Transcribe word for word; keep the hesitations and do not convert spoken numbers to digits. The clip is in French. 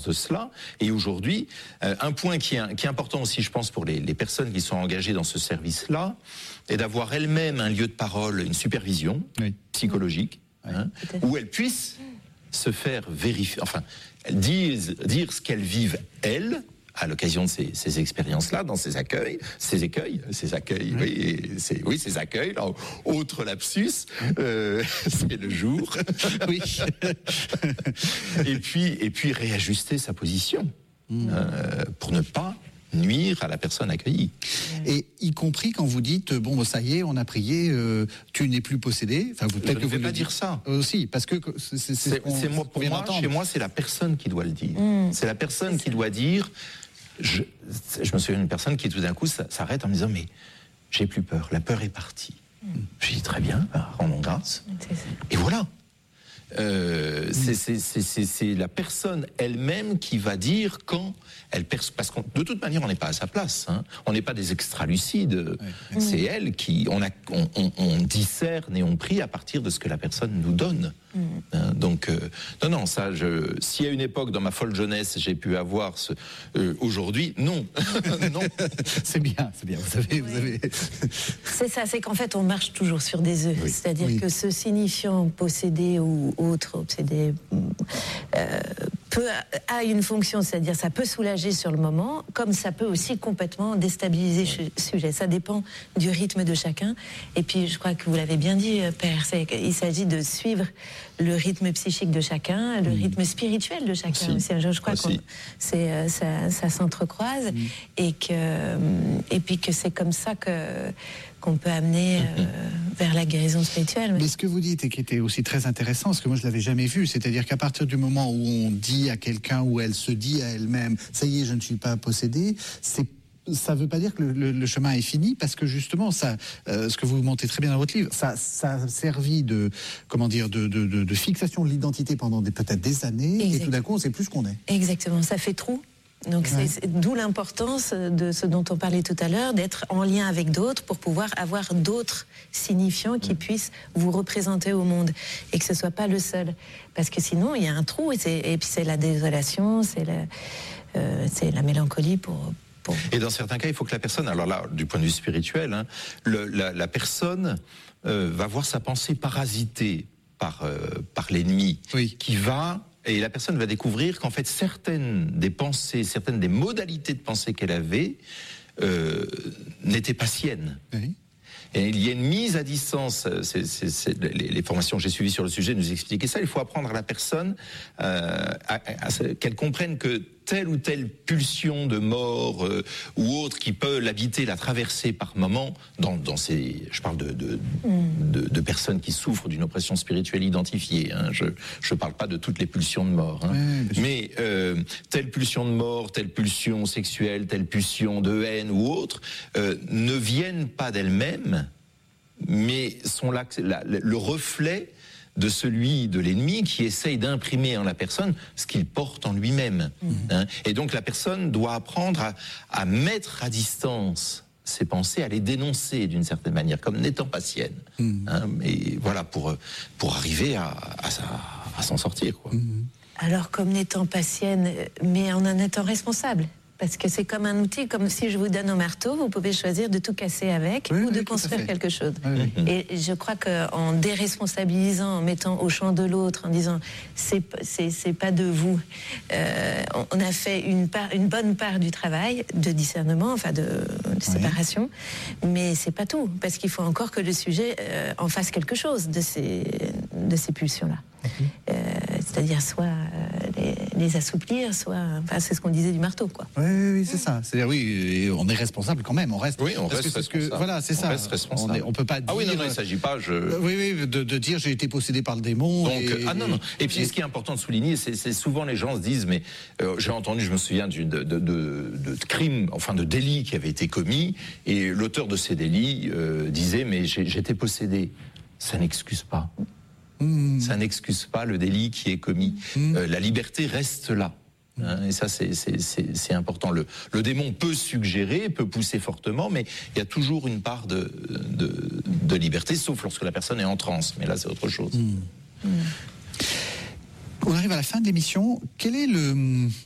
de cela. Et aujourd'hui, euh, un point qui est, qui est important aussi, je pense, pour les, les personnes qui sont engagées dans ce service-là, est d'avoir elles-mêmes un lieu de parole, une supervision oui. psychologique, oui. Hein, où elles puissent se faire vérifier, enfin, dire, dire ce qu'elles vivent elles, à l'occasion de ces, ces expériences-là, dans ces accueils, ces écueils, ces accueils, oui, oui, ces, oui, ces accueils, là, autre lapsus, euh, c'est le jour. Oui. et puis, et puis réajuster sa position, mmh. euh, pour ne pas nuire à la personne accueillie. Et y compris quand vous dites, bon, ça y est, on a prié, euh, tu n'es plus possédé. Enfin, vous, peut-être Je ne que vais vous pas le dire ça. Aussi, parce que c'est, c'est, c'est, c'est moi, pour moi, chez moi, c'est la personne qui doit le dire. Mmh. C'est la personne c'est qui doit dire. Je, je me souviens d'une personne qui tout d'un coup s'arrête en me disant mais j'ai plus peur, la peur est partie. Mmh. Je dis très bien, bah, rendons grâce. Et voilà. Euh, mmh. c'est, c'est, c'est, c'est, c'est la personne elle-même qui va dire quand elle perçoit, parce que de toute manière on n'est pas à sa place, hein. On n'est pas des extralucides, ouais. C'est mmh. elle qui, on, a, on, on, on discerne et on prie à partir de ce que la personne nous donne. Mmh. Hein, donc euh, non non ça, je, si à une époque dans ma folle jeunesse j'ai pu avoir ce, euh, aujourd'hui non, non. C'est bien, c'est bien. Vous avez, oui. vous avez. C'est ça, c'est qu'en fait on marche toujours sur des œufs, oui. C'est-à-dire oui. que ce signifiant possédé ou autre obsédé euh, peut a une fonction, c'est-à-dire ça peut soulager sur le moment, comme ça peut aussi complètement déstabiliser le sujet. Ça dépend du rythme de chacun. Et puis je crois que vous l'avez bien dit, Père, c'est qu'il s'agit de suivre le rythme psychique de chacun, le mmh. rythme spirituel de chacun aussi. aussi. Je crois que c'est ça, ça s'entrecroise mmh. et que et puis que c'est comme ça que qu'on peut amener euh, vers la guérison spirituelle. Mais... mais ce que vous dites et qui était aussi très intéressant, parce que moi je l'avais jamais vu, c'est-à-dire qu'à partir du moment où on dit à quelqu'un, ou elle se dit à elle-même, ça y est, je ne suis pas possédée, c'est ça ne veut pas dire que le, le, le chemin est fini, parce que justement, ça, euh, ce que vous montez très bien dans votre livre, ça, ça a servi de, comment dire, de, de, de, de fixation de l'identité pendant des, peut-être des années, exactement. Et tout d'un coup, on ne sait plus ce qu'on est. Exactement, ça fait trou. Donc ouais. c'est, c'est d'où l'importance de ce dont on parlait tout à l'heure, d'être en lien avec d'autres pour pouvoir avoir d'autres signifiants qui mmh. puissent vous représenter au monde et que ce soit pas le seul, parce que sinon il y a un trou et, c'est, et puis c'est la désolation, c'est la, euh, c'est la mélancolie pour, pour. Et dans certains cas, il faut que la personne, alors là, du point de vue spirituel, hein, le, la, la personne euh, va voir sa pensée parasitée par euh, par l'ennemi, oui. qui va Et la personne va découvrir qu'en fait, certaines des pensées, certaines des modalités de pensée qu'elle avait euh, n'étaient pas siennes. Oui. Et il y a une mise à distance. C'est, c'est, c'est, les, les formations que j'ai suivies sur le sujet nous expliquaient ça. Il faut apprendre à la personne euh, à, à, à, qu'elle comprenne que telle ou telle pulsion de mort euh, ou autre qui peut l'habiter, la traverser par moment, dans, dans ces, je parle de, de, mm. de, de personnes qui souffrent d'une oppression spirituelle identifiée. Hein. Je je parle pas de toutes les pulsions de mort, hein. Oui, mais euh, telle pulsion de mort, telle pulsion sexuelle, telle pulsion de haine ou autre euh, ne viennent pas d'elles-mêmes, mais sont là, la, le reflet de celui de l'ennemi qui essaye d'imprimer en la personne ce qu'il porte en lui-même. Mmh. Hein. Et donc la personne doit apprendre à, à mettre à distance ses pensées, à les dénoncer d'une certaine manière, comme n'étant pas siennes. Mmh. Hein. Et voilà, pour, pour arriver à, à, à, à s'en sortir, quoi. Mmh. Alors, comme n'étant pas sienne, mais en en étant responsable. Parce que c'est comme un outil, comme si je vous donne un marteau, vous pouvez choisir de tout casser avec oui, ou de oui, construire quelque chose. Oui, oui. Et je crois qu'en déresponsabilisant, en mettant au champ de l'autre, en disant c'est c'est c'est pas de vous, euh, on a fait une part, une bonne part du travail de discernement, enfin de, de séparation, oui. mais c'est pas tout, parce qu'il faut encore que le sujet euh, en fasse quelque chose de ces de ces pulsions-là. Okay. Euh, c'est-à-dire soit euh, les, les assouplir, soit, enfin c'est ce qu'on disait du marteau, quoi. Oui, oui, oui c'est ça. C'est-à-dire oui, on est responsable quand même. On reste. Oui, on parce reste que, responsable. Que, voilà, c'est on ça. Reste responsable. On, est, on peut pas dire. Ah oui, non, non, il s'agit pas. Je... Euh, oui, oui, de, de dire j'ai été possédé par le démon. Donc, et, ah non, non. Et puis, et... ce qui est important de souligner, c'est, c'est souvent les gens se disent, mais euh, j'ai entendu, je me souviens de, de, de, de, de crimes, enfin de délits qui avaient été commis, et l'auteur de ces délits euh, disait, mais j'ai, j'étais possédé. Ça n'excuse pas. Mmh. Ça n'excuse pas le délit qui est commis. Mmh. Euh, la liberté reste là. Hein, et ça, c'est, c'est, c'est, c'est important. Le, le démon peut suggérer, peut pousser fortement, mais il y a toujours une part de, de, de liberté, sauf lorsque la personne est en transe. Mais là, c'est autre chose. Mmh. Mmh. On arrive à la fin de l'émission. Quel est le,